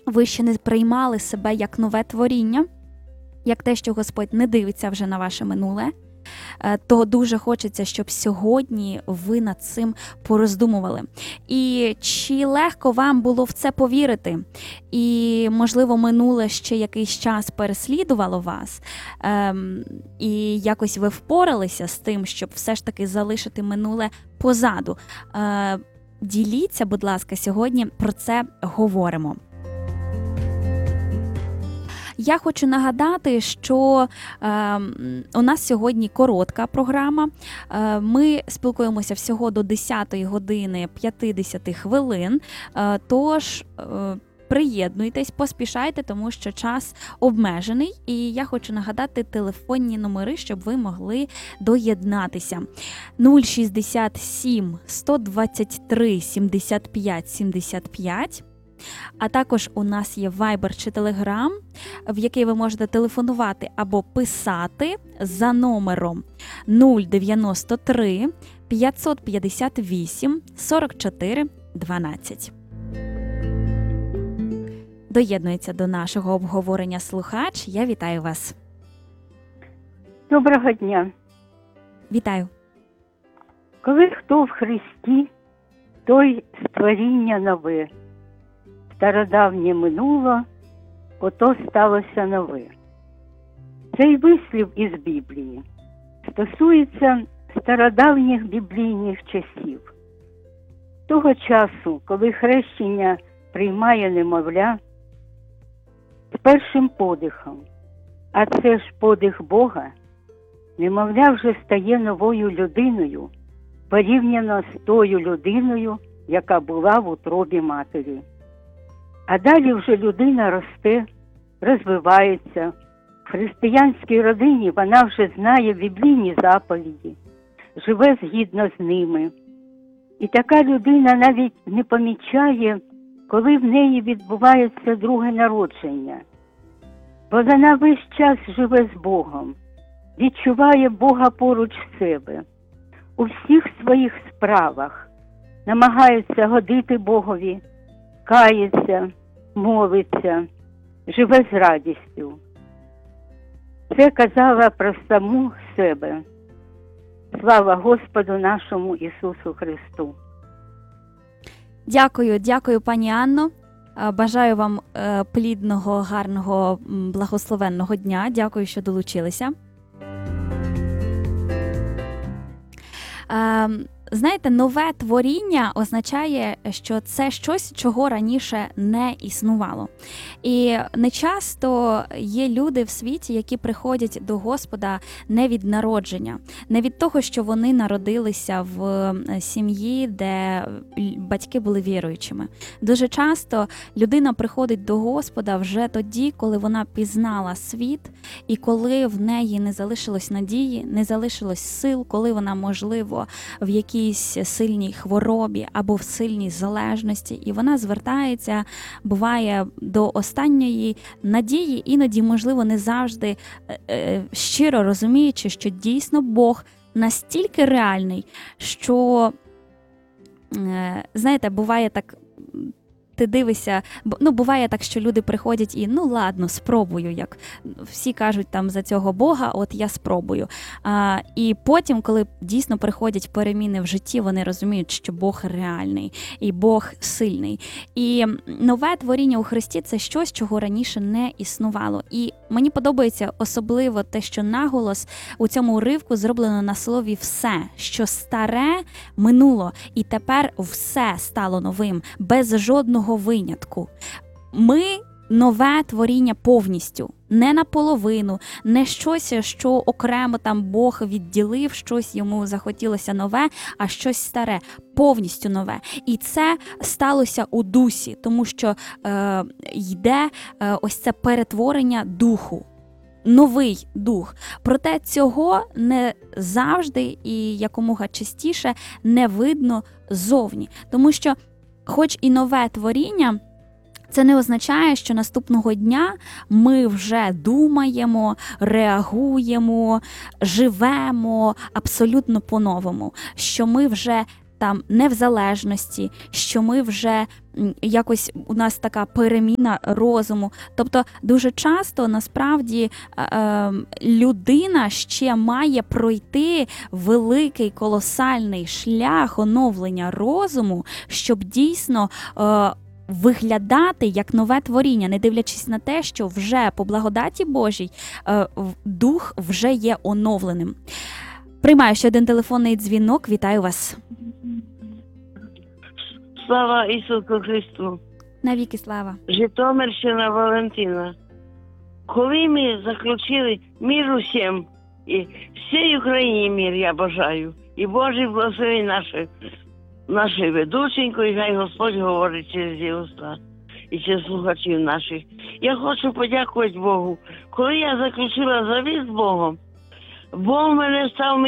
ви ще не приймали себе як нове творіння, як те, що Господь не дивиться вже на ваше минуле, то дуже хочеться, щоб сьогодні ви над цим пороздумували. І чи легко вам було в це повірити? І, можливо, минуле ще якийсь час переслідувало вас, і якось ви впоралися з тим, щоб все ж таки залишити минуле позаду. Діліться, будь ласка, сьогодні про це говоримо. Я хочу нагадати, що у нас сьогодні коротка програма. Ми спілкуємося всього до 10 години 50 хвилин, тож приєднуйтесь, поспішайте, тому що час обмежений. І я хочу нагадати телефонні номери, щоб ви могли доєднатися. 067 123 75 75. А також у нас є Viber чи Telegram, в який ви можете телефонувати або писати за номером 093 558 44 12. Доєднується до нашого обговорення слухач. Я вітаю вас. Доброго дня. Вітаю. Коли хто в Христі, той створіння нове. Стародавнє минуло, ото сталося нове. Цей вислів із Біблії стосується стародавніх біблійних часів. Того часу, коли хрещення приймає немовля з першим подихом, а це ж подих Бога, немовля вже стає новою людиною, порівняно з тою людиною, яка була в утробі матері. А далі вже людина росте, розвивається. В християнській родині вона вже знає біблійні заповіді, живе згідно з ними. І така людина навіть не помічає, коли в неї відбувається друге народження. Бо вона весь час живе з Богом, відчуває Бога поруч себе. У всіх своїх справах намагається годити Богові, кається, молиться, живе з радістю. Це казала про саму себе. Слава Господу нашому Ісусу Христу. Дякую, пані Анно. Бажаю вам плідного, гарного, благословенного дня. Дякую, що долучилися. Знаєте, нове творіння означає, що це щось, чого раніше не існувало. І нечасто є люди в світі, які приходять до Господа не від народження, не від того, що вони народилися в сім'ї, де батьки були віруючими. Дуже часто людина приходить до Господа вже тоді, коли вона пізнала світ, і коли в неї не залишилось надії, не залишилось сил, коли вона, можливо, в якійсь сильній хворобі або в сильній залежності, і вона звертається, буває, до останньої надії, іноді, можливо, не завжди щиро розуміючи, що дійсно Бог настільки реальний, що, знаєте, буває так, ти дивишся, буває так, що люди приходять і, ладно, спробую, як всі кажуть там за цього Бога, от я спробую. І потім, коли дійсно приходять переміни в житті, вони розуміють, що Бог реальний і Бог сильний. І нове творіння у Христі – це щось, чого раніше не існувало. І мені подобається особливо те, що наголос у цьому уривку зроблено на слові «все», що старе минуло, і тепер все стало новим, без жодного винятку. Ми нове творіння повністю, не наполовину, не щось, що окремо там Бог відділив, щось йому захотілося нове, а щось старе, повністю нове. І це сталося у дусі, тому що йде ось це перетворення духу. Новий дух. Проте цього не завжди і якомога частіше не видно зовні. Тому що хоч і нове творіння, це не означає, що наступного дня ми вже думаємо, реагуємо, живемо абсолютно по-новому, що ми вже там не в залежності, що ми вже якось у нас така переміна розуму. Тобто дуже часто насправді людина ще має пройти великий колосальний шлях оновлення розуму, щоб дійсно виглядати як нове творіння, не дивлячись на те, що вже по благодаті Божій дух вже є оновленим. Приймаю ще один телефонний дзвінок. Вітаю вас. Слава Ісусу Христу! Навіки слава. Житомирщина, Валентина. Коли ми заключили мир усім, і всій Україні мир я бажаю, і Божий благослови нашої ведученьки, і хай Господь говорить через її уста і через слухачів наших. Я хочу подякувати Богу. Коли я заключила завіт з Богом, Бог мене став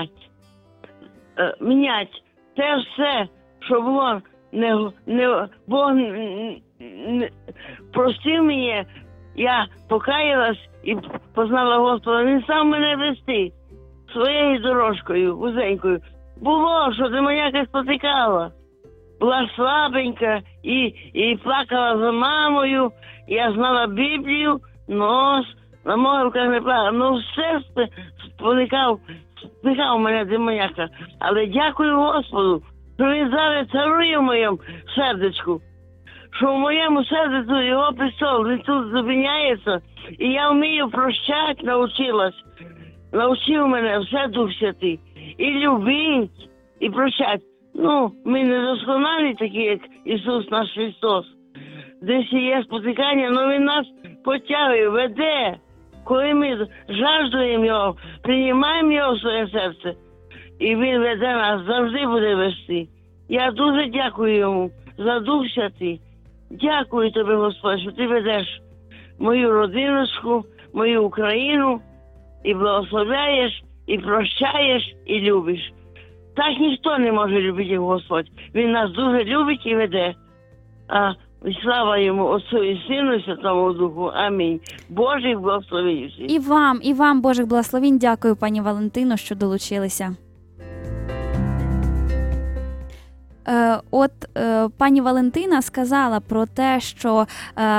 міняти те все, що було Бог простив мені, я покаялась і познала Господа. Він став мене вести своєю дорожкою, вузенькою. Було, що демоняка спотикала. Була слабенька і плакала за мамою. Я знала Біблію, на могилках не плакала. Все спотикав мене демоняка. Але дякую Господу, що він зараз царує в моєму сердечку. Що в моєму сердечку його престол, він тут зупиняється. І я вмію прощати, навчилась. Навчив мене все Дух Святий. І любить, і прощати. Ми не досконалі такі, як Ісус наш Христос. Десь є спотикання, але Він нас потягує, веде. Коли ми жаждуємо Його, приймаємо Його в своє серце, і Він веде нас, завжди буде вести. Я дуже дякую Йому за Дух Святий. Дякую Тобі, Господь, що Ти ведеш мою родиночку, мою Україну, і благословляєш, і прощаєш, і любиш. Так ніхто не може любити, як Господь. Він нас дуже любить і веде. Слава Йому, Отцу і Сину, і Святому Духу. Амінь. Божих благословень усіх. І вам Божих благословень. Дякую, пані Валентино, що долучилися. Пані Валентина сказала про те, що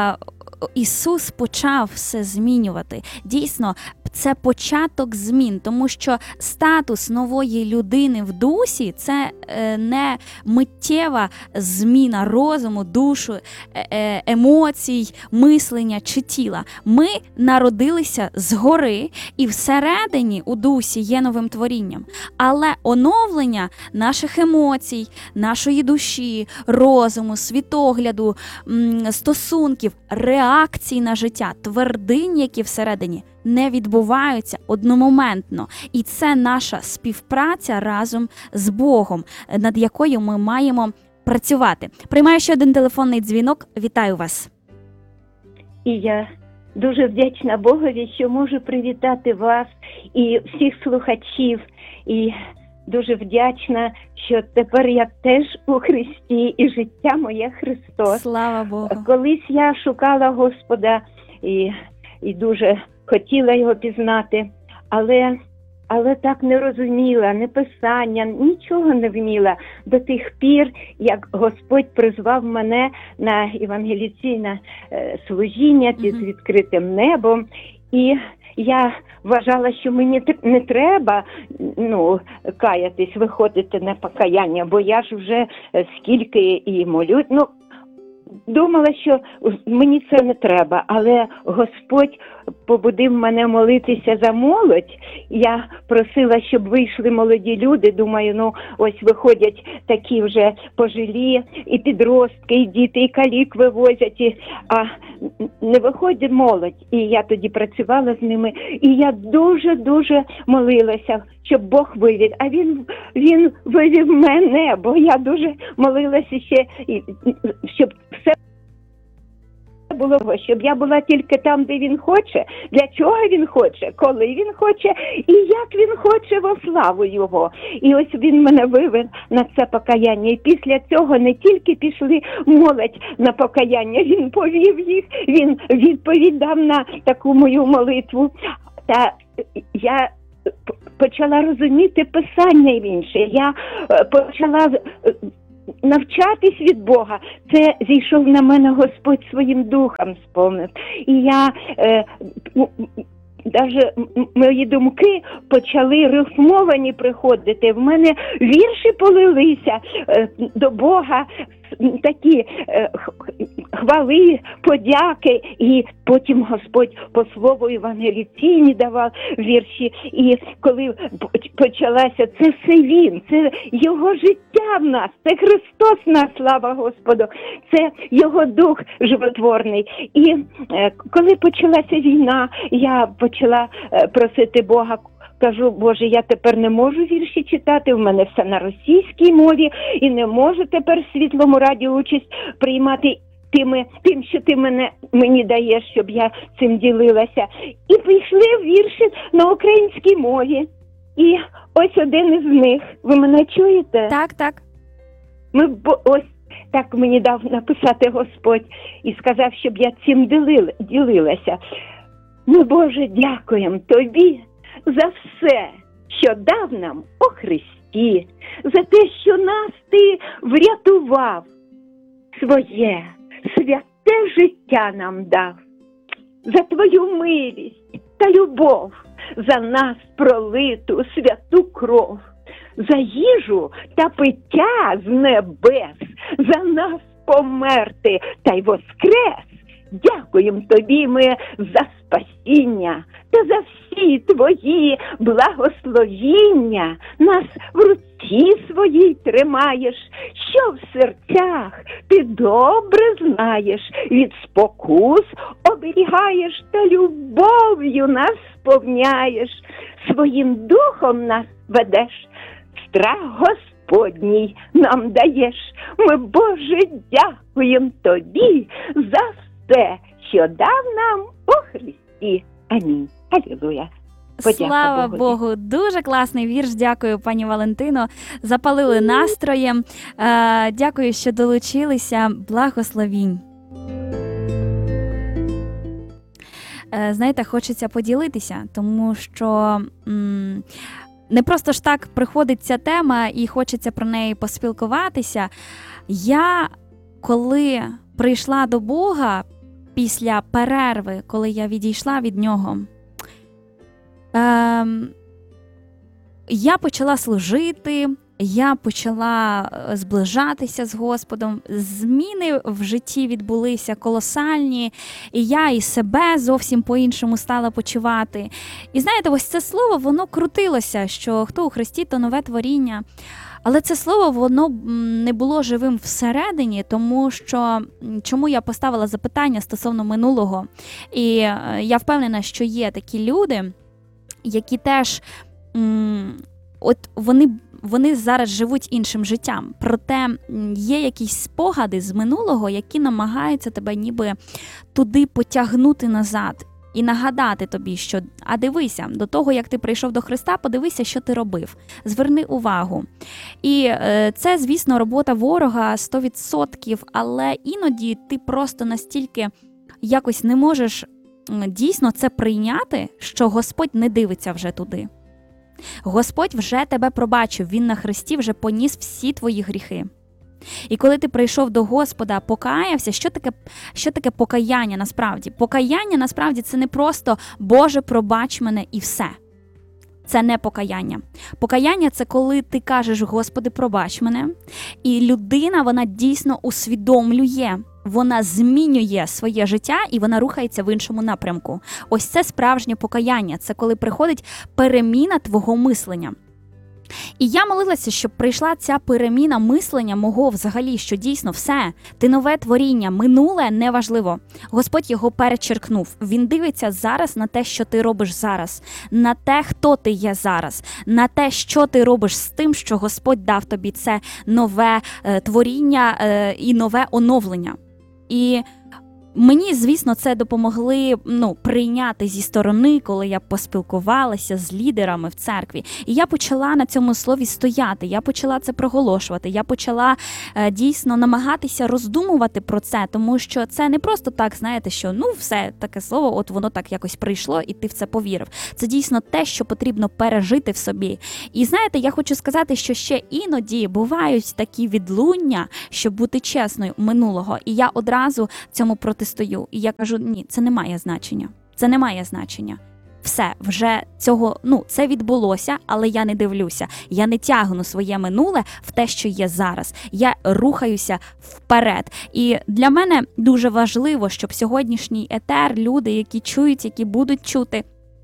Ісус почав все змінювати. Дійсно, це початок змін, тому що статус нової людини в дусі – це не миттєва зміна розуму, душу, емоцій, мислення чи тіла. Ми народилися згори, і всередині у дусі є новим творінням. Але оновлення наших емоцій, нашої душі, розуму, світогляду, стосунків, реакцій на життя, твердинь, які всередині, не відбуваються одномоментно. І це наша співпраця разом з Богом, над якою ми маємо працювати. Приймаю ще один телефонний дзвінок. Вітаю вас. І я дуже вдячна Богові, що можу привітати вас і всіх слухачів. І дуже вдячна, що тепер я теж у Христі, і життя моє Христос. Слава Богу. Колись я шукала Господа і дуже хотіла його пізнати, але так не розуміла, не писання, нічого не вміла до тих пір, як Господь призвав мене на евангелізаційне служіння з відкритим небом. І я вважала, що мені не треба каятись, виходити на покаяння, бо я ж вже скільки і молюсь. Думала, що мені це не треба, але Господь побудив мене молитися за молодь. Я просила, щоб вийшли молоді люди. Думаю, ось виходять такі вже пожилі, і підростки, і діти, і калік вивозять, а не виходить молодь. І я тоді працювала з ними, і я дуже-дуже молилася, щоб Бог вивів. А він вивів мене, бо я дуже молилася ще, щоб все було, щоб я була тільки там, де він хоче, для чого він хоче, коли він хоче і як він хоче во славу його. І ось він мене вивів на це покаяння. І після цього не тільки пішли молодь на покаяння, він повів їх, він відповідь дав на таку мою молитву. Та я почала розуміти Писання інше. Я почала навчатись від Бога, це зійшов на мене Господь своїм духом сповнив. І я даже мої думки почали рифмовані приходити. В мене вірші полилися до Бога, такі хвали, подяки, і потім Господь по слову евангелізаційні давав вірші. І коли почалася, це все Він, це Його життя в нас, це Христос в нас, слава Господу, це Його Дух животворний. І коли почалася війна, я почала просити Бога, кажу, Боже, я тепер не можу вірші читати, в мене все на російській мові, і не можу тепер в Світлому Раді участь приймати тим, що ти мені даєш, щоб я цим ділилася. І пішли вірші на українській мові. І ось один із них. Ви мене чуєте? Так, так. Ось так мені дав написати Господь і сказав, щоб я цим ділилася. Ми, Боже, дякуємо Тобі за все, що дав нам у Христі, за те, що нас Ти врятував, своє святе життя нам дав, за Твою милість та любов, за нас пролиту святу кров, за їжу та пиття з небес, за нас померти та й воскрес. Дякуємо Тобі ми за спасіння та за всі Твої благословіння. Нас в руці своїй тримаєш, що в серцях Ти добре знаєш, від спокус оберігаєш та любов'ю нас сповняєш, своїм духом нас ведеш, страх Господній нам даєш. Ми, Боже, дякуємо Тобі за все, що дав нам у Христі. Амінь. Алілуя. Слава Богу, дуже класний вірш. Дякую, пані Валентино. Запалили настроєм. Дякую, що долучилися. Благословінь. Знаєте, хочеться поділитися, тому що не просто ж так приходить ця тема і хочеться про неї поспілкуватися. Я, коли прийшла до Бога після перерви, коли я відійшла від Нього, я почала служити, я почала зближатися з Господом, зміни в житті відбулися колосальні, і я і себе зовсім по-іншому стала почувати. І знаєте, ось це слово, воно крутилося, що хто у Христі, то нове творіння. Але це слово, воно не було живим всередині, тому що, чому я поставила запитання стосовно минулого. І я впевнена, що є такі люди, які теж, от вони зараз живуть іншим життям. Проте є якісь спогади з минулого, які намагаються тебе ніби туди потягнути назад. І нагадати тобі, що, а дивися, до того, як ти прийшов до Христа, подивися, що ти робив. Зверни увагу. І це, звісно, робота ворога 100%, але іноді ти просто настільки якось не можеш дійсно це прийняти, що Господь не дивиться вже туди. Господь вже тебе пробачив, Він на Христі вже поніс всі твої гріхи. І коли ти прийшов до Господа, покаявся, що таке покаяння насправді? Покаяння насправді це не просто «Боже, пробач мене» і все. Це не покаяння. Покаяння – це коли ти кажеш «Господи, пробач мене», і людина, вона дійсно усвідомлює, вона змінює своє життя і вона рухається в іншому напрямку. Ось це справжнє покаяння. Це коли приходить переміна твого мислення. І я молилася, щоб прийшла ця переміна мислення мого взагалі, що дійсно все, ти нове творіння, минуле неважливо. Господь його перечеркнув. Він дивиться зараз на те, що ти робиш зараз, на те, хто ти є зараз, на те, що ти робиш з тим, що Господь дав тобі це нове творіння і нове оновлення. І Мені, звісно, це допомогли прийняти зі сторони, коли я поспілкувалася з лідерами в церкві. І я почала на цьому слові стояти, я почала це проголошувати, я почала дійсно намагатися роздумувати про це, тому що це не просто так, знаєте, що все, таке слово, от воно так якось прийшло і ти в це повірив. Це дійсно те, що потрібно пережити в собі. І знаєте, я хочу сказати, що ще іноді бувають такі відлуння, щоб бути чесною, минулого. І я одразу цьому протистою. І я кажу, ні, це не має значення. Це не має значення. Все, вже цього, це відбулося, але я не дивлюся. Я не тягну своє минуле в те, що є зараз. Я рухаюся вперед. І для мене дуже важливо, щоб сьогоднішній етер, люди, які чують, які будуть чути,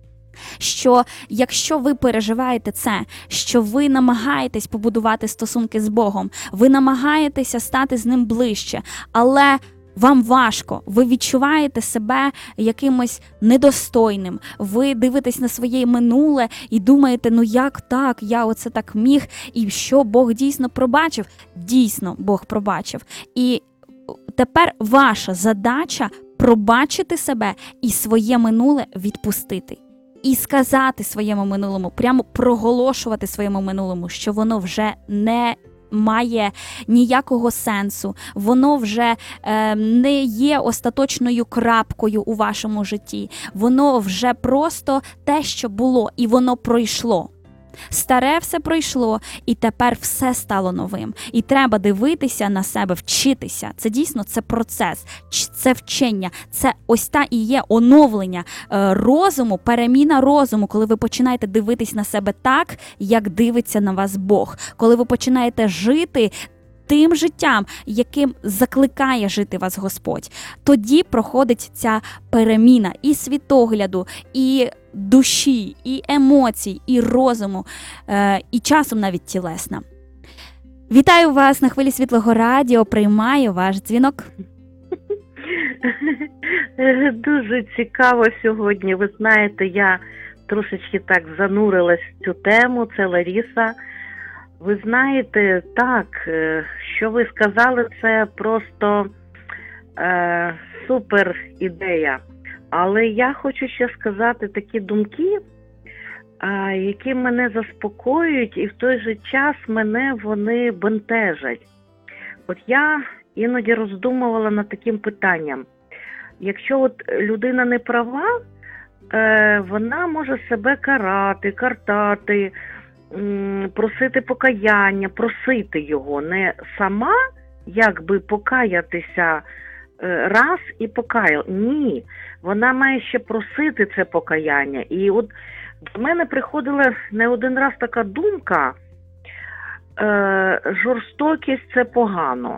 що якщо ви переживаєте це, що ви намагаєтесь побудувати стосунки з Богом, ви намагаєтеся стати з Ним ближче, але вам важко, ви відчуваєте себе якимось недостойним, ви дивитесь на своє минуле і думаєте, як так, я оце так міг, і що Бог дійсно пробачив? Дійсно, Бог пробачив. І тепер ваша задача пробачити себе і своє минуле відпустити. І сказати своєму минулому, прямо проголошувати своєму минулому, що воно вже не має ніякого сенсу, воно вже не є остаточною крапкою у вашому житті, воно вже просто те, що було, і воно пройшло. Старе все пройшло, і тепер все стало новим. І треба дивитися на себе, вчитися. Це дійсно, це процес, це вчення, це ось та і є оновлення розуму, переміна розуму, коли ви починаєте дивитись на себе так, як дивиться на вас Бог. Коли ви починаєте жити тим життям, яким закликає жити вас Господь. Тоді проходить ця переміна і світогляду, і душі, і емоцій, і розуму, і часом навіть тілесна. Вітаю вас на хвилі Світлого Радіо, приймаю ваш дзвінок. Дуже цікаво сьогодні. Ви знаєте, я трошечки так занурилась в цю тему, це Ларіса. Ви знаєте, так, що ви сказали, це просто супер ідея. Але я хочу ще сказати такі думки, які мене заспокоюють і в той же час мене вони бентежать. От я іноді роздумувала над таким питанням. Якщо от людина не права, вона може себе карати, картати, просити покаяння, просити його, не сама якби покаятися раз і покаяла. Ні, вона має ще просити це покаяння. І от до мене приходила не один раз така думка, жорстокість – це погано.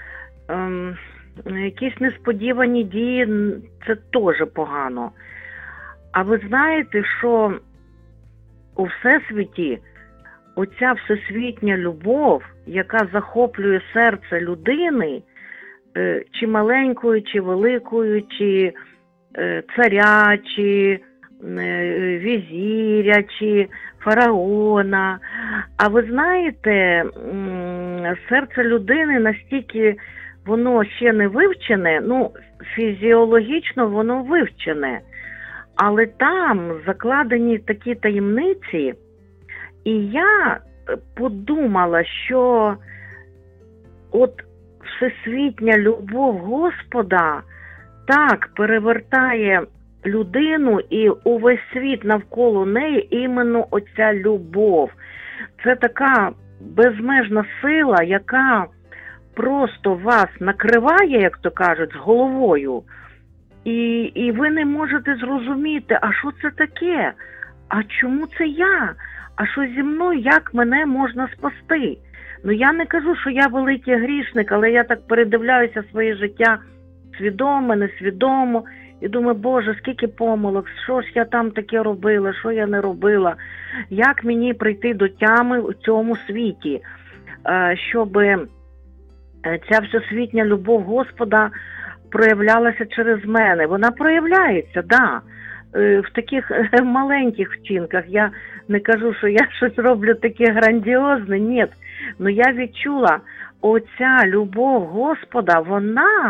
Якісь несподівані дії – це теж погано. А ви знаєте, що у Всесвіті оця всесвітня любов, яка захоплює серце людини, чи маленької, чи великої, чи царя, чи візиря, чи фараона. А ви знаєте, серце людини настільки воно ще не вивчене, фізіологічно воно вивчене, але там закладені такі таємниці. І я подумала, що от всесвітня любов Господа так перевертає людину і увесь світ навколо неї іменно оця любов. Це така безмежна сила, яка просто вас накриває, як то кажуть, з головою. І ви не можете зрозуміти, а що це таке? А чому це я? А що зі мною, як мене можна спасти? Я не кажу, що я великий грішник, але я так передивляюся своє життя свідомо, несвідомо. І думаю, Боже, скільки помилок, що ж я там таке робила, що я не робила? Як мені прийти до тями в цьому світі, щоб ця всесвітня любов Господа проявлялася через мене? Вона проявляється, да. В таких маленьких вчинках. Я не кажу, що я щось роблю таке грандіозне, ні. Я відчула, оця любов Господа, вона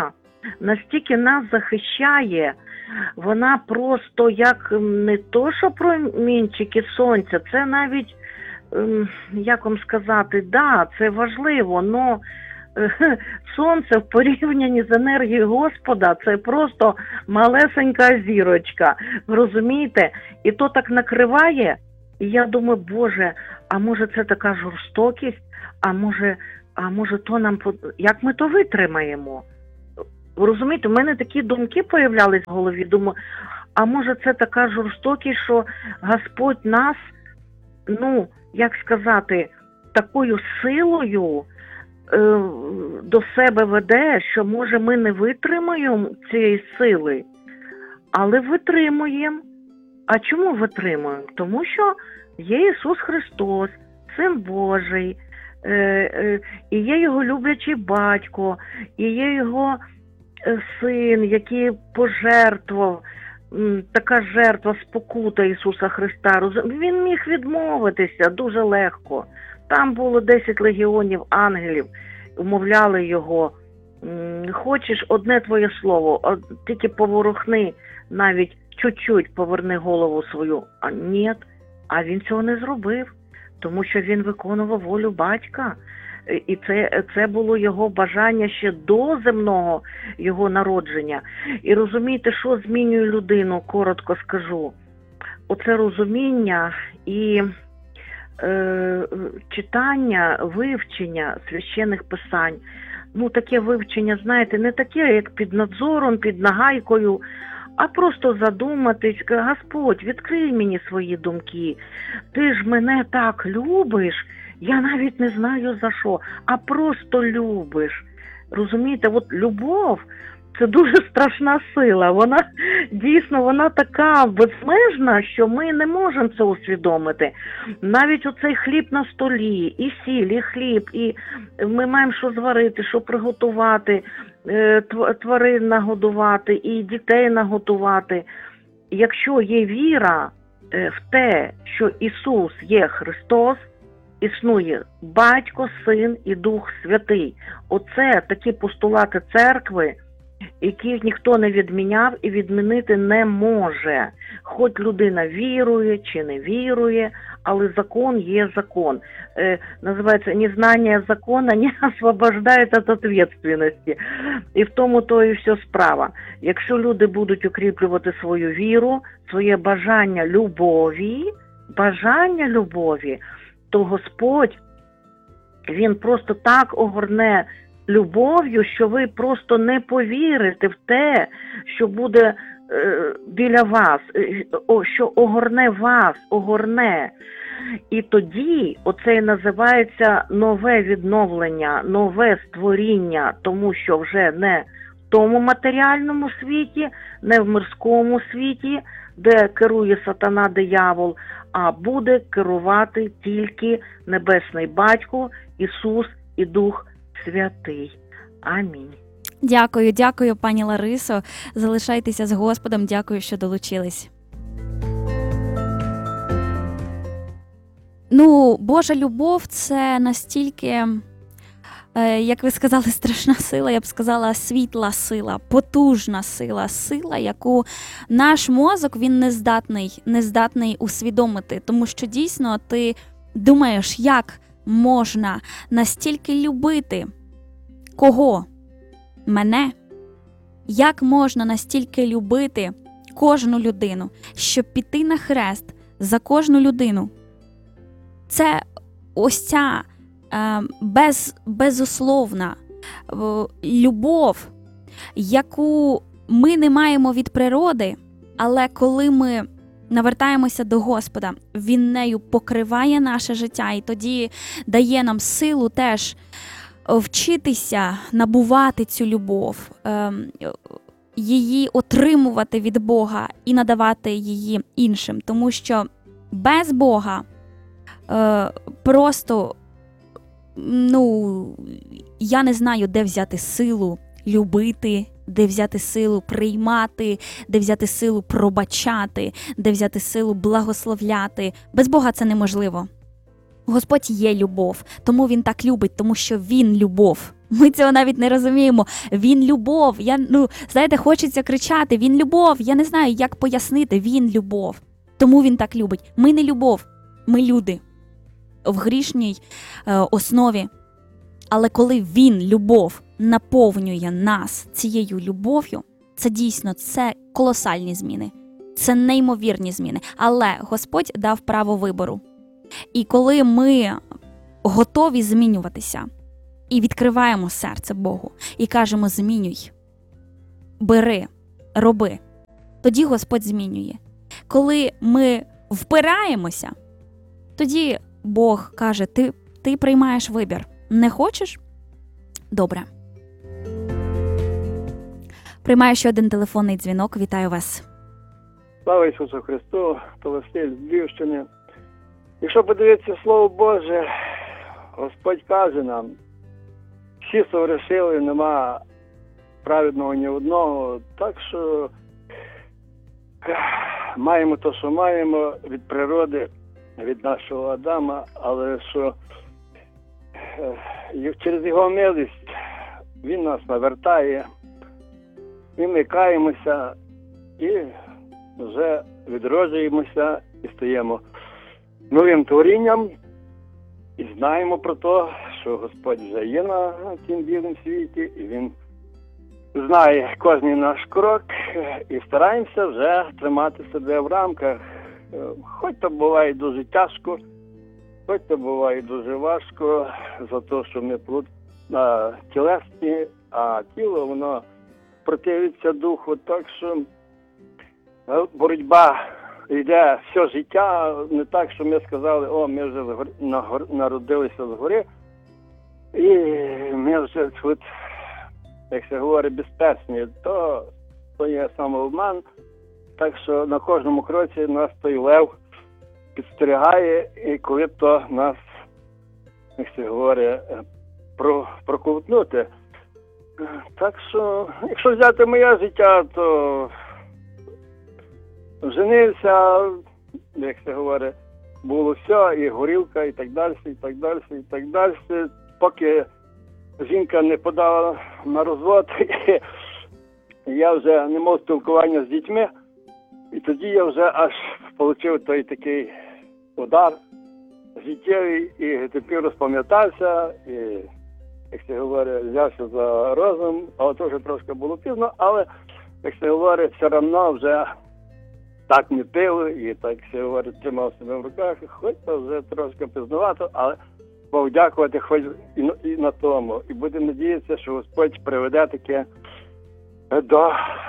настільки нас захищає, вона просто як не то, що промінчики сонця, це навіть, як вам сказати, да, це важливо, но сонце в порівнянні з енергією Господа, це просто малесенька зірочка, ви розумієте? І то так накриває, і я думаю, Боже, а може це така жорстокість, а може то нам, як ми то витримаємо? Ви розумієте, в мене такі думки появлялись в голові, думаю, а може це така жорстокість, що Господь нас, ну, як сказати, такою силою до себе веде, що може ми не витримаємо цієї сили, але витримуємо. А чому витримуємо? Тому що є Ісус Христос, Син Божий, і є Його люблячий батько, і є Його Син, який пожертвував, така жертва, спокута Ісуса Христа. Він міг відмовитися дуже легко. Там було 10 легіонів ангелів, умовляли його, хочеш одне твоє слово, тільки поворухни, навіть чуть-чуть поверни голову свою. А ні, а він цього не зробив, тому що він виконував волю батька. І це було його бажання ще до земного його народження. І розумієте, що змінює людину, коротко скажу. Оце розуміння і читання, вивчення священних писань. Ну, таке вивчення, знаєте, не таке, як під надзором, під нагайкою, а просто задуматись, Господь, відкрий мені свої думки. Ти ж мене так любиш, я навіть не знаю за що, а просто любиш. Розумієте, от любов – це дуже страшна сила. Вона, дійсно, вона така безмежна, що ми не можемо це усвідомити. Навіть оцей хліб на столі, і сіль, і хліб, і ми маємо що зварити, що приготувати, тварин нагодувати, і дітей наготувати. Якщо є віра в те, що Ісус є Христос, існує Батько, Син і Дух Святий. Оце такі постулати церкви, яких ніхто не відміняв і відмінити не може. Хоч людина вірує чи не вірує, але закон є закон. Називається «Незнання закона не освобождає від відповідальності». І в тому то і все справа. Якщо люди будуть укріплювати свою віру, своє бажання любові, то Господь, Він просто так огорне любов'ю, що ви просто не повірите в те, що буде біля вас, що огорне вас, огорне. І тоді оце і називається нове відновлення, нове створіння, тому що вже не в тому матеріальному світі, не в мирському світі, де керує сатана, диявол, а буде керувати тільки Небесний Батько, Ісус і Дух Святий. Амінь. Дякую, пані Ларисо. Залишайтеся з Господом. Дякую, що долучились. Ну, Божа любов – це настільки, як ви сказали, страшна сила, я б сказала, світла сила, потужна сила, яку наш мозок, він не здатний усвідомити. Тому що дійсно ти думаєш, як можна настільки любити кого? Мене? Як можна настільки любити кожну людину, щоб піти на хрест за кожну людину? Це ось ця безусловна любов, яку ми не маємо від природи, але коли ми навертаємося до Господа, Він нею покриває наше життя і тоді дає нам силу теж вчитися набувати цю любов, її отримувати від Бога і надавати її іншим. Тому що без Бога просто, я не знаю, де взяти силу любити, де взяти силу приймати, де взяти силу пробачати, де взяти силу благословляти. Без Бога це неможливо. Господь є любов, тому Він так любить, тому що Він любов. Ми цього навіть не розуміємо. Він любов. Знаєте, хочеться кричати, Він любов. Я не знаю, як пояснити, Він любов. Тому Він так любить. Ми не любов, ми люди в грішній основі. Але коли Він, любов, наповнює нас цією любов'ю, це дійсно, це колосальні зміни. Це неймовірні зміни. Але Господь дав право вибору. І коли ми готові змінюватися і відкриваємо серце Богу, і кажемо «змінюй», «бери», «роби», тоді Господь змінює. Коли ми впираємося, тоді Бог каже «ти приймаєш вибір». Не хочеш? Добре. Приймаю ще один телефонний дзвінок. Вітаю вас. Слава Ісусу Христу, Василь з Львівщини. Якщо подивитися Слово Боже, Господь каже нам, всі согрішили, нема праведного ні одного, так що маємо те, що маємо від природи, від нашого Адама, але що через Його милість Він нас навертає, і ми каємося, і вже відроджуємося і стаємо новим творінням, і знаємо про те, що Господь вже є на цім білому світі, і Він знає кожен наш крок, і стараємося вже тримати себе в рамках. Хоч то буває дуже тяжко, хоч то буває дуже важко, за те, що ми тілесні, а тіло, воно противиться духу, так що боротьба йде все життя, не так, що ми сказали, ми вже народилися згори, і ми вже тут, як се говорить, безпечні, то є самообман, так що на кожному кроці нас той лев підстерігає, і коли то нас, як се говорить, проковтнути. Так що, якщо взяти моє життя, то женився, як се говорить, було все, і горілка, і так далі, і так далі, і так далі. Поки жінка не подала на розвод, я вже не мав спілкування з дітьми, і тоді я вже аж отримав той такий удар життєвий, і тепер розпам'ятався, і, як се говорить, взявся за розум, але то вже трошки було пізно, але, як се говорить, все одно вже так не пив, і так, як се говорить, тримав себе в руках, хоч то вже трошки пізнувато, але Бог дякувати хоч і на тому. І будемо надіятися, що Господь приведе таке до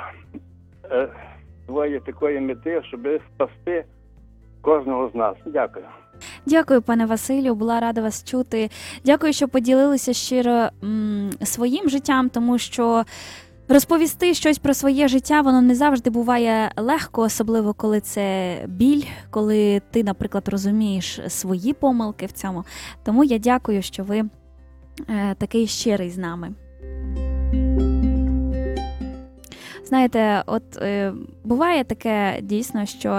своєї такої мети, щоб спасти кожного з нас. Дякую. Дякую, пане Василю, була рада вас чути. Дякую, що поділилися щиро своїм життям, тому що розповісти щось про своє життя, воно не завжди буває легко, особливо коли це біль, коли ти, наприклад, розумієш свої помилки в цьому. Тому я дякую, що ви такий щирий з нами. Знаєте, от буває таке дійсно, що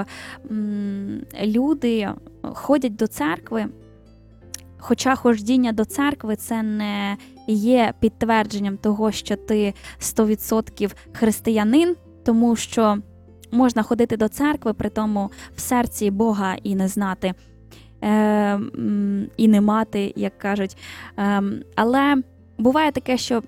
люди ходять до церкви, хоча ходіння до церкви – це не є підтвердженням того, що ти 100% християнин, тому що можна ходити до церкви, при тому в серці Бога і не знати, і не мати, як кажуть. Але буває таке, що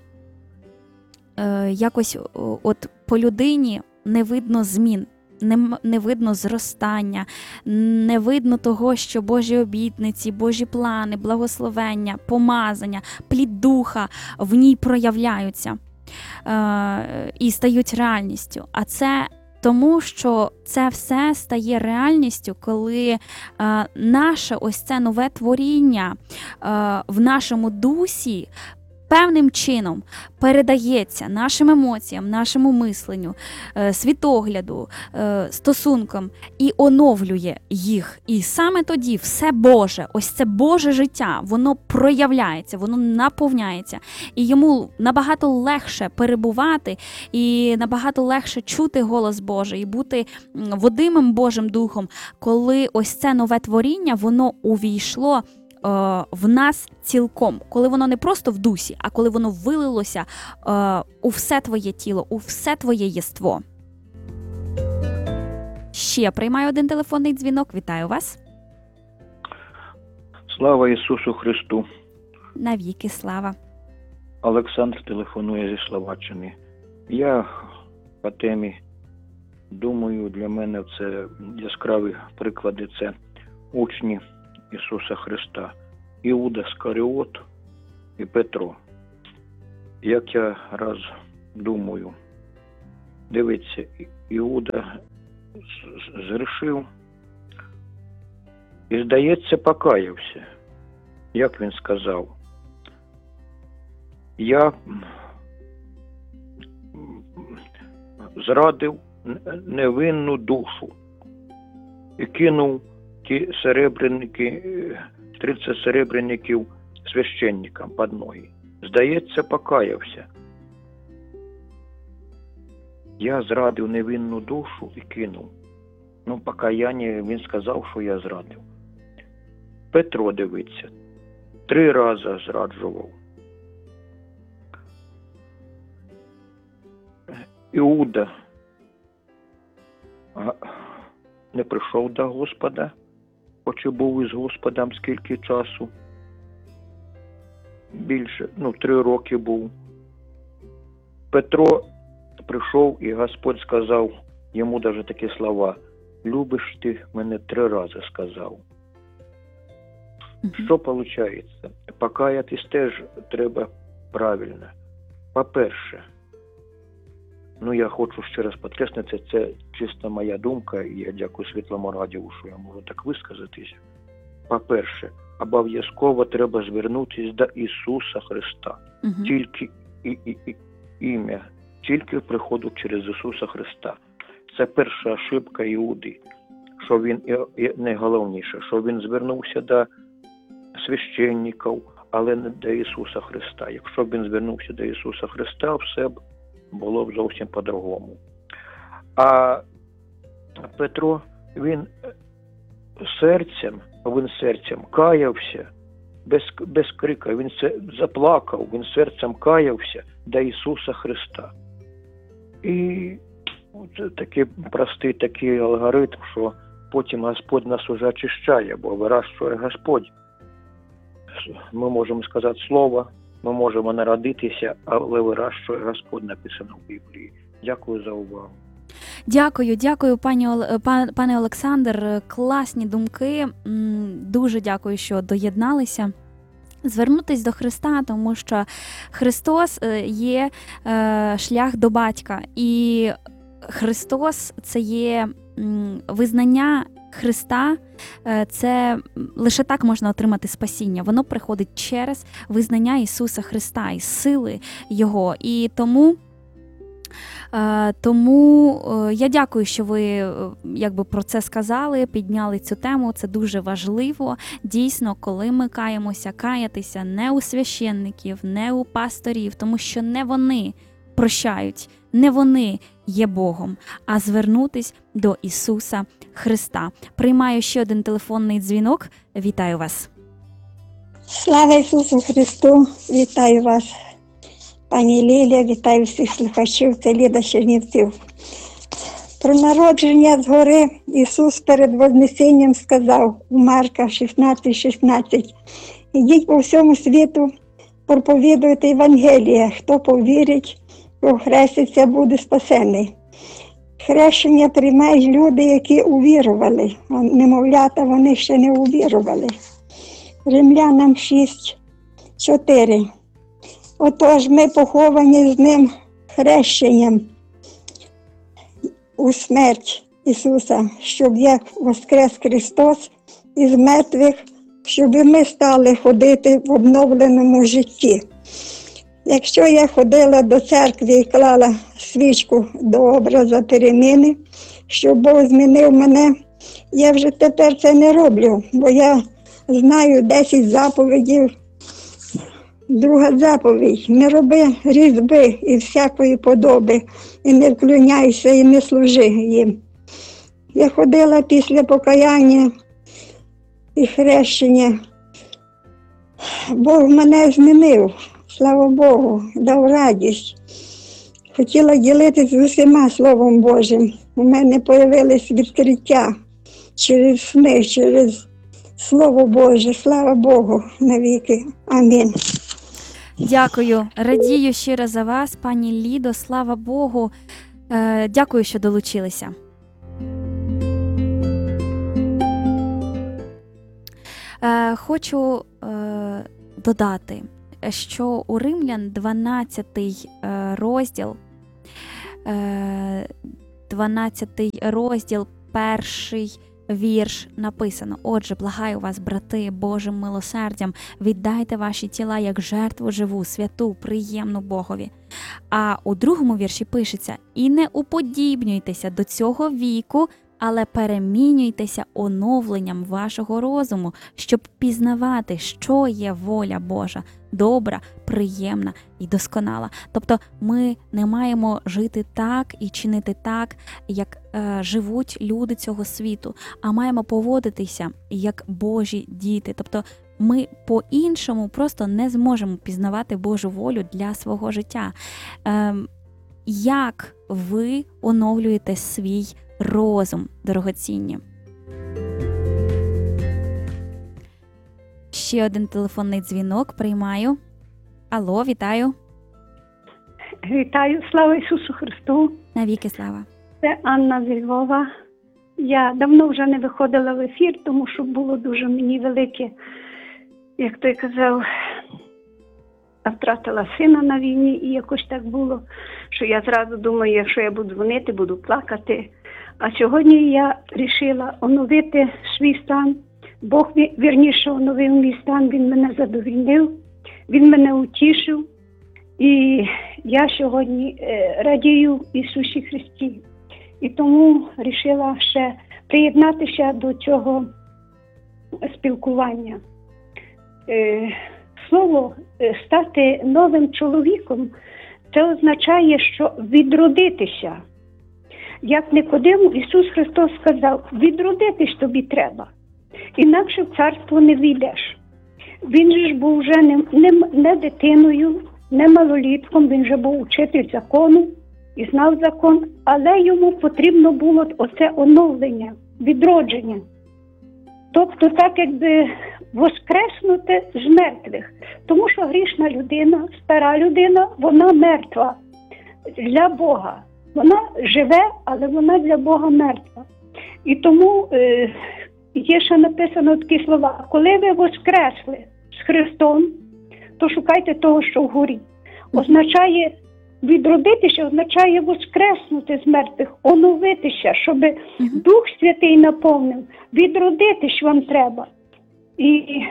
якось от по людині не видно змін, не видно зростання, не видно того, що Божі обітниці, Божі плани, благословення, помазання, плід духа в ній проявляються і стають реальністю. А це тому, що це все стає реальністю, коли наше ось це нове творіння в нашому дусі певним чином передається нашим емоціям, нашому мисленню, світогляду, стосункам і оновлює їх. І саме тоді все Боже, ось це Боже життя, воно проявляється, воно наповняється. І йому набагато легше перебувати, і набагато легше чути голос Божий, і бути водимим Божим Духом, коли ось це нове творіння, воно увійшло в нас цілком, коли воно не просто в дусі, а коли воно вилилося у все твоє тіло, у все твоє єство. Ще приймаю один телефонний дзвінок. Вітаю вас. Слава Ісусу Христу! Навіки слава. Олександр телефонує зі Словаччини. Я по темі думаю, для мене це яскраві приклади, це учні Ісуса Христа. Іуда Скаріот і Петро. Як я раз думаю, дивіться, Іуда згрішив і, здається, покаявся. Як він сказав? Я зрадив невинну душу і кинув ті серебряники, 30 серебряників священникам під ноги. Здається, покаявся. Я зрадив невинну душу і кинув. Покаяння, він сказав, що я зрадив. Петро, дивиться, 3 рази зраджував. Іуда не прийшов до Господа, хоч і був із Господом скільки часу. Більше, 3 роки був. Петро прийшов, і Господь сказав йому навіть такі слова: «Любиш ти мене 3 рази», сказав. Що виходить? Покаятись теж треба правильно. По-перше, я хочу ще раз підкреслити, це чисто моя думка, і я дякую Світлому Радіо, що я можу так висказатися. По-перше, обов'язково треба звернутися до Ісуса Христа. Тільки ім'я, тільки приходу через Ісуса Христа. Це перша ошибка Іуди, що він, найголовніше, що він звернувся до священників, але не до Ісуса Христа. Якщо б він звернувся до Ісуса Христа, все б було б зовсім по-другому. А Петро, він серцем каявся, без крика, він заплакав, він серцем каявся до Ісуса Христа. І це такий простий такий алгоритм, що потім Господь нас уже очищає, бо вирощує Господь. Ми можемо сказати слово, ми можемо народитися, але вирощує Господь, написано в Біблії. Дякую за увагу. Дякую, пане Олександр. Класні думки. Дуже дякую, що доєдналися. Звернутись до Христа, тому що Христос є шлях до батька. І Христос – це є визнання Христа, це лише так можна отримати спасіння. Воно приходить через визнання Ісуса Христа і сили Його. І тому я дякую, що ви про це сказали, підняли цю тему. Це дуже важливо. Дійсно, коли ми каємося, каятися не у священників, не у пасторів, тому що не вони прощають, не вони є Богом, а звернутись до Ісуса Христа. Приймаю ще один телефонний дзвінок. Вітаю вас. Слава Ісусу Христу! Вітаю вас, пані Лілія, вітаю всіх слухачів, це Ліда Чернівців. Про народження згори Ісус перед Вознесенням сказав у Марка 16:16: «Ідіть по всьому світу, проповідуйте Євангеліє, хто повірить, хто хреститься, буде спасений». Хрещення приймають люди, які увірували. Немовлята, вони ще не увірували. Римлянам 6:4. Отож, ми поховані з ним хрещенням у смерть Ісуса, щоб як воскрес Христос із мертвих, щоб і ми стали ходити в обновленому житті. Якщо я ходила до церкви і клала свічку до образу переміни, щоб Бог змінив мене, я вже тепер це не роблю, бо я знаю 10 заповідей. Друга заповідь: не роби різьби і всякої подоби, і не вклоняйся, і не служи їм. Я ходила після покаяння і хрещення Бог мене змінив, слава Богу, дав радість. Хотіла ділитися з усіма Словом Божим. У мене з'явились відкриття через сни, через Слово Боже. Слава Богу навіки. Амінь. Дякую. Радію щиро за вас, пані Лідо. Слава Богу. Дякую, що долучилися. Хочу додати, що у Римлян 12 розділ, перший вірш написано: «Отже, благаю вас, брати, Божим милосердям, віддайте ваші тіла як жертву живу, святу, приємну Богові». А у другому вірші пишеться: «І не уподібнюйтеся до цього віку, але перемінюйтеся оновленням вашого розуму, щоб пізнавати, що є воля Божа, добра, приємна і досконала». Тобто ми не маємо жити так і чинити так, як живуть люди цього світу, а маємо поводитися як Божі діти. Тобто ми по-іншому просто не зможемо пізнавати Божу волю для свого життя. Як ви оновлюєте свій розум, дорогоцінні? Ще один телефонний дзвінок приймаю. Алло, вітаю. Вітаю, слава Ісусу Христу. Навіки слава. Це Анна зі Львова. Я давно вже не виходила в ефір, тому що було дуже мені велике, як той казав, я втратила сина на війні, і якось так було, що я зразу думаю, якщо я буду дзвонити, буду плакати. А сьогодні я вирішила оновити свій стан. Бог, вірніше, оновив мій стан, Він мене задовольнив, Він мене утішив. І я сьогодні радію в Ісусі Христі. І тому вирішила ще приєднатися до цього спілкування. Слово «стати новим чоловіком» – це означає, що відродитися. Як Никодиму Ісус Христос сказав: відродитись тобі треба, інакше в царство не війдеш. Він же ж був вже не дитиною, не малолітком, він вже був учитель закону і знав закон, але йому потрібно було оце оновлення, відродження. Тобто так якби воскреснути з мертвих. Тому що грішна людина, стара людина, вона мертва для Бога. Вона живе, але вона для Бога мертва. І тому є ще написано такі слова: коли ви воскресли з Христом, то шукайте того, що вгорі. Означає відродитися, означає воскреснути з мертвих, оновитися, щоб Дух Святий наповнив. Відродитись вам треба. І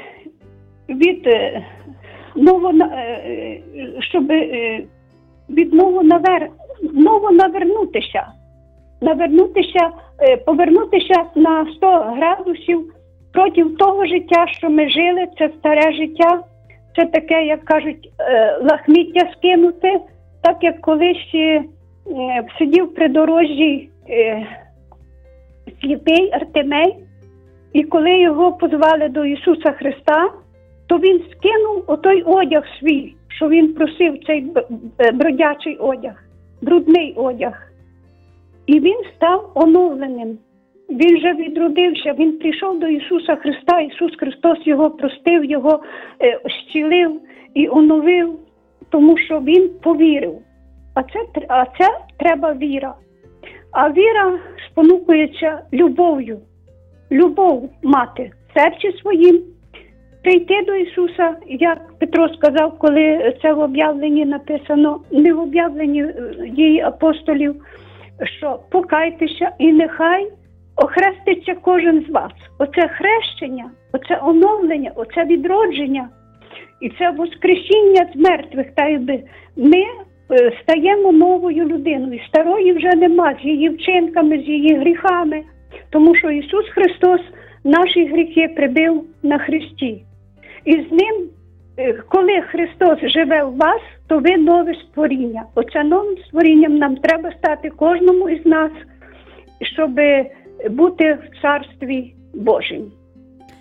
щоб від ново навернутися, повернутися на 100 градусів проти того життя, що ми жили. Це старе життя, це таке, як кажуть, лахміття скинути, так як колись сидів при дорожі сліпий Артемей, і коли його позвали до Ісуса Христа, то він скинув отой одяг свій, що він просив, цей бродячий одяг, брудний одяг. І він став оновленим. Він вже відродився, він прийшов до Ісуса Христа, Ісус Христос його простив, його зцілив і оновив, тому що він повірив. А це треба віра. А віра спонукується любов'ю. Любов мати в серці своїм, прийти до Ісуса, як Петро сказав, коли це в об'явленні написано, не в об'явленні дії апостолів, що покайтеся і нехай охреститься кожен з вас. Оце хрещення, оце оновлення, оце відродження і це воскресіння з мертвих. Та якби ми стаємо новою людиною. Старої вже нема, з її вчинками, з її гріхами, тому що Ісус Христос наші гріхи прибив на хресті. І з ним, коли Христос живе в вас, то ви нове створіння. Оце новим створінням нам треба стати кожному із нас, щоб бути в Царстві Божому.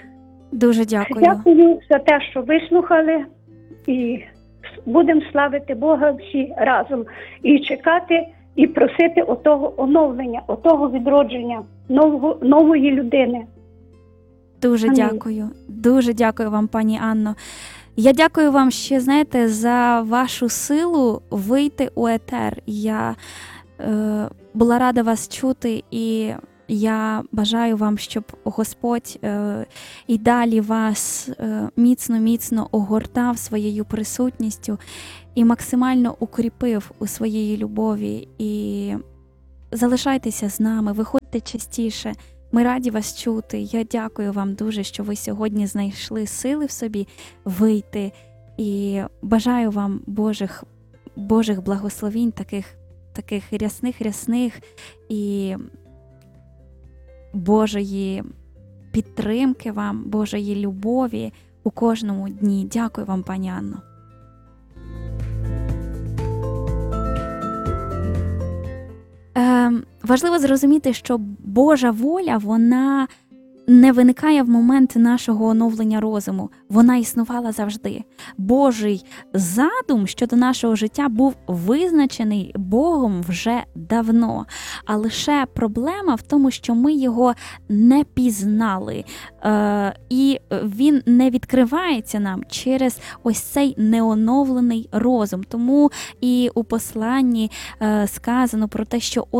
Дуже дякую. Дякую за те, що вислухали, і будемо славити Бога всі разом і чекати, і просити отого оновлення, отого відродження нової людини. Дуже Амінь. дякую. Дуже дякую вам, пані Анно. Я дякую вам ще, знаєте, за вашу силу вийти у етер. Я була рада вас чути, і я бажаю вам, щоб Господь і далі вас міцно огортав своєю присутністю і максимально укріпив у своїй любові. І залишайтеся з нами, виходьте частіше. Ми раді вас чути. Я дякую вам дуже, що ви сьогодні знайшли сили в собі вийти. І бажаю вам Божих благословінь, таких рясних і Божої підтримки вам, Божої любові у кожному дні. Дякую вам, пані Анно. Важливо зрозуміти, що Божа воля, вона не виникає в момент нашого оновлення розуму. Вона існувала завжди. Божий задум щодо нашого життя був визначений Богом вже давно. А лише проблема в тому, що ми його не пізнали. І він не відкривається нам через ось цей неоновлений розум. Тому і у посланні сказано про те, що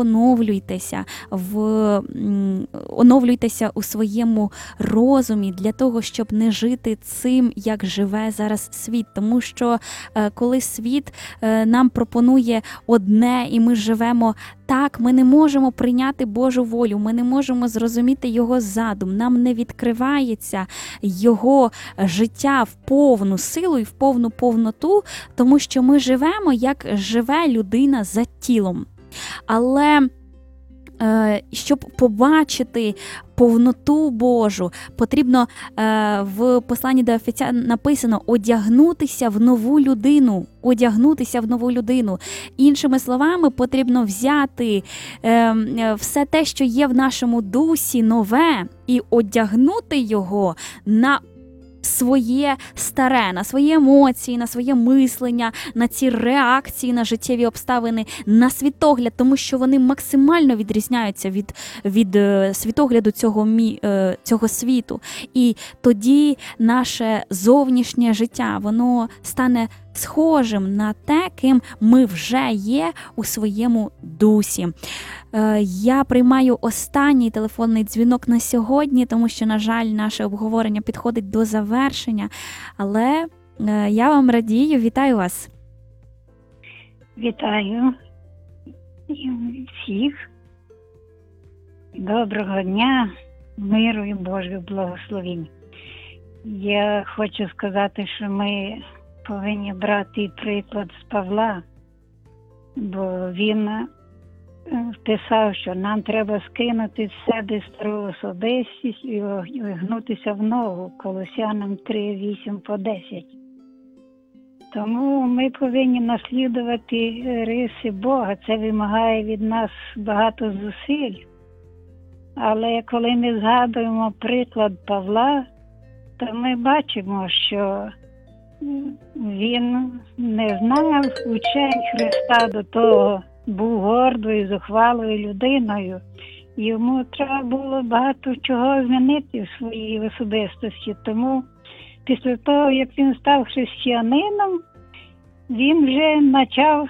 оновлюйтеся у своєму розумі для того, щоб не жити цим, як живе зараз світ. Тому що коли світ нам пропонує одне і ми живемо так, ми не можемо прийняти Божу волю, ми не можемо зрозуміти Його задум, нам не відкривається Його життя в повну силу і в повну повноту, тому що ми живемо, як живе людина за тілом. Але щоб побачити повноту Божу, потрібно в посланні до Ефесян написано одягнутися в нову людину. Іншими словами, потрібно взяти все те, що є в нашому дусі нове, і одягнути його на своє старе, на свої емоції, на своє мислення, на ці реакції на життєві обставини, на світогляд, тому що вони максимально відрізняються від світогляду цього світу. І тоді наше зовнішнє життя, воно стане схожим на те, ким ми вже є у своєму дусі. Я приймаю останній телефонний дзвінок на сьогодні, тому що, на жаль, наше обговорення підходить до завершення. Але я вам радію, вітаю вас. Вітаю всіх. Доброго дня, миру і Божих благословінь. Я хочу сказати, що ми повинні брати приклад з Павла, бо він писав, що нам треба скинути з себе стару особистість і гнутися в ногу, Колосянам 3:8-10. Тому ми повинні наслідувати риси Бога. Це вимагає від нас багато зусиль. Але коли ми згадуємо приклад Павла, то ми бачимо, що він не знав учень Христа до того, був гордою, зухвалою людиною. Йому треба було багато чого змінити в своїй особистості. Тому після того, як він став християнином, він вже почав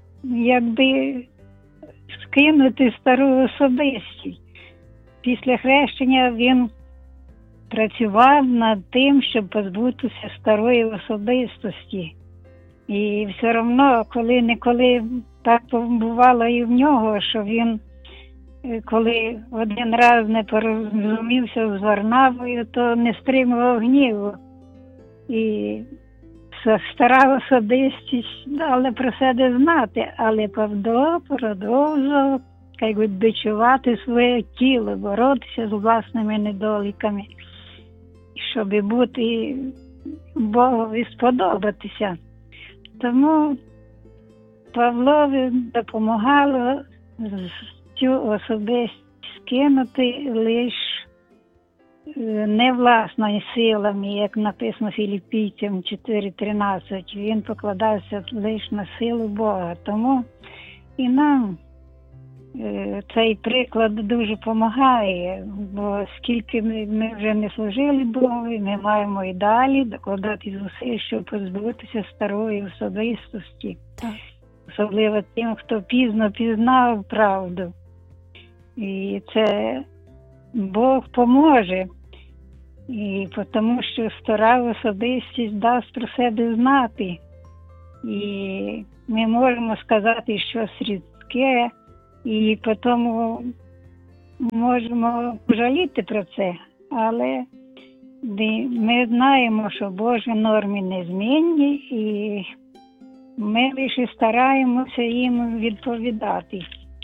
скинути стару особистість. Після хрещення він працював над тим, щоб позбутися старої особистості. І все одно, коли-неколи так бувало і в нього, що він, коли один раз не порозумівся з Варнавою, то не стримував гніву. І стара особистість дала про себе знати, але Павло продовжував бичувати своє тіло, боротися з власними недоліками, щоб бути Богові сподобатися. Тому Павлові допомагало цю особистість скинути лише не власними силами, як написано Філіппійцям 4:13. Він покладався лише на силу Бога. Тому і нам цей приклад дуже допомагає, бо скільки ми вже не служили Богу, ми маємо і далі докладати зусиль, щоб позбутися старої особистості. Так. Особливо тим, хто пізно пізнав правду. І це Бог поможе. І тому що стара особистість дасть про себе знати. І ми можемо сказати щось рідке, і тому можемо жаліти про це. Але ми знаємо, що Божі норми незмінні, і ми лише стараємося їм відповідати.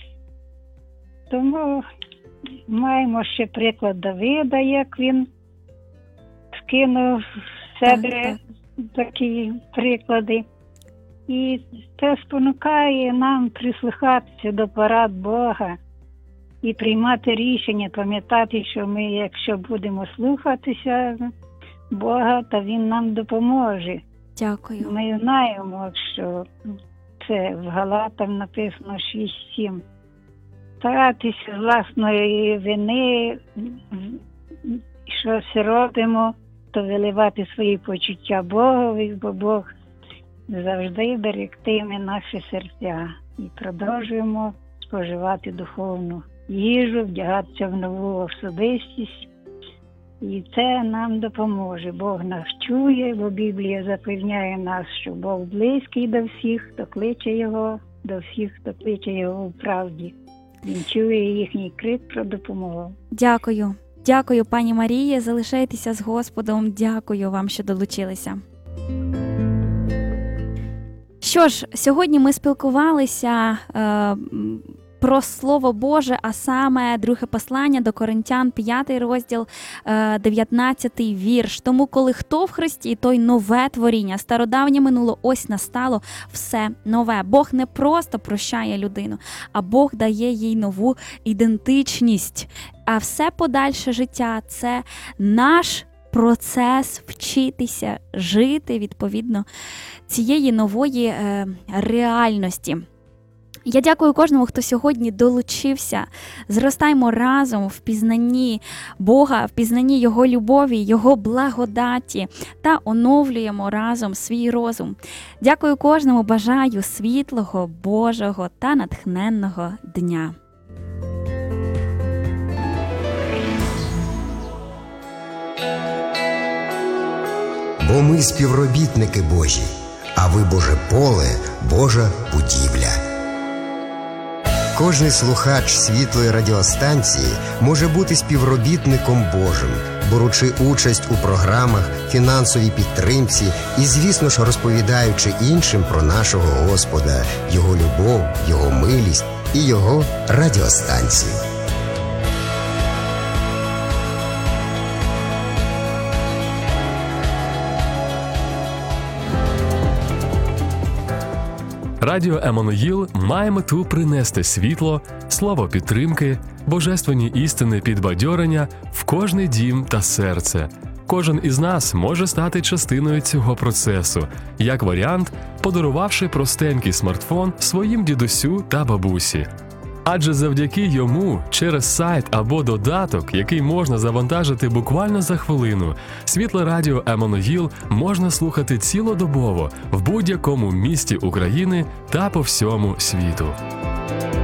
Тому маємо ще приклад Давида, як він скинув з себе такі приклади. І це спонукає нам прислухатися до порад Бога і приймати рішення, пам'ятати, що ми, якщо будемо слухатися Бога, то Він нам допоможе. Дякую. Ми знаємо, що це в Галатам написано 6:7. Старатися з власної вини, щось робимо, то виливати свої почуття Богові, бо Бог завжди берегтиме наші серця. І продовжуємо споживати духовну їжу, вдягатися в нову особистість. І це нам допоможе. Бог нас чує, бо Біблія запевняє нас, що Бог близький до всіх, хто кличе Його, до всіх, хто кличе Його в правді. Він чує їхній крик про допомогу. Дякую. Дякую, пані Марії. Залишайтеся з Господом. Дякую вам, що долучилися. Що ж, сьогодні ми спілкувалися про Слово Боже, а саме друге послання до Коринтян, 5 розділ, 19 вірш. Тому, коли хто в Христі, той нове творіння, стародавнє минуло, ось настало все нове. Бог не просто прощає людину, а Бог дає їй нову ідентичність. А все подальше життя – це наш процес вчитися жити відповідно цієї нової реальності. Я дякую кожному, хто сьогодні долучився. Зростаймо разом в пізнанні Бога, в пізнанні Його любові, Його благодаті та оновлюємо разом свій розум. Дякую кожному, бажаю світлого, Божого та натхненного дня. Бо ми співробітники Божі, а ви Боже поле, Божа будівля. Кожний слухач світлої радіостанції може бути співробітником Божим, беручи участь у програмах, фінансовій підтримці і, звісно ж, розповідаючи іншим про нашого Господа, Його любов, Його милість і Його радіостанцію. Радіо Еммануїл має мету принести світло, слово підтримки, божественні істини підбадьорення в кожний дім та серце. Кожен із нас може стати частиною цього процесу, як варіант, подарувавши простенький смартфон своїм дідусю та бабусі. Адже завдяки йому через сайт або додаток, який можна завантажити буквально за хвилину, світле радіо Еммануїл можна слухати цілодобово в будь-якому місті України та по всьому світу.